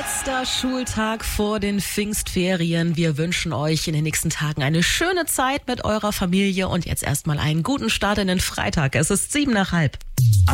Letzter Schultag vor den Pfingstferien. Wir wünschen euch in den nächsten Tagen eine schöne Zeit mit eurer Familie und jetzt erstmal einen guten Start in den Freitag. Es ist 7:05.